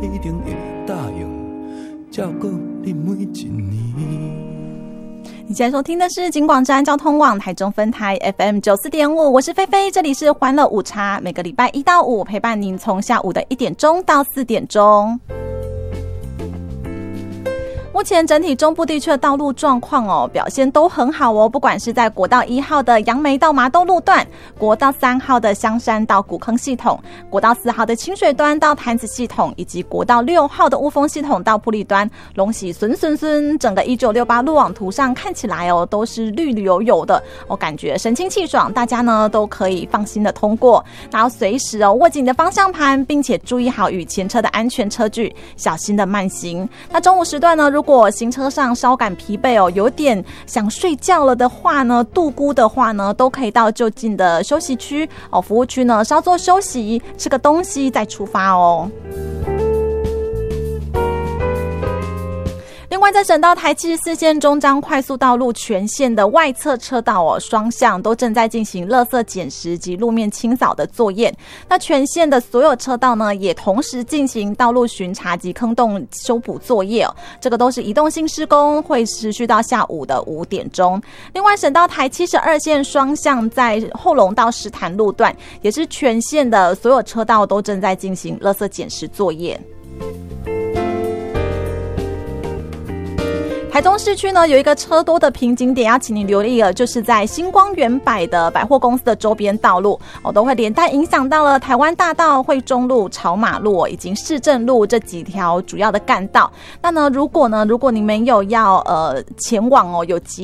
一定会答应照顾你每一年。 你现在收听的是警广治安交通网台中分台 FM 94.5，我是菲菲，这里是欢乐午茶，每个礼拜1到5陪伴您从下午的1点钟到4点钟。目前整体中部地区的道路状况表现都很好不管是在国道1号的杨梅到麻豆路段，国道3号的香山到古坑系统，国道4号的清水端到潭子系统，以及国道6号的雾峰系统到埔里端，龙喜孙，整个1968路网图上看起来都是绿油油的，我感觉神清气爽，大家呢都可以放心的通过，然后随时握紧你的方向盘，并且注意好与前车的安全车距，小心的慢行。那中午时段呢，如果行车上稍感疲惫有点想睡觉了的话呢，度孤的话呢，都可以到就近的休息区服务区呢稍作休息，吃个东西再出发另外，在省道台74线中彰快速道路全线的外侧车道双向都正在进行垃圾捡拾及路面清扫的作业。那全线的所有车道呢，也同时进行道路巡查及坑洞修补作业这个都是移动性施工，会持续到下午的5点钟。另外，省道台72线双向在后龙到石潭路段，也是全线的所有车道都正在进行垃圾捡拾作业。台中市区呢有一个车多的瓶颈点要请你留意了，就是在星光远百的百货公司的周边道路都会连带影响到了台湾大道、惠中路、草马路以及市政路这几条主要的干道。那呢如果你们有要前往有急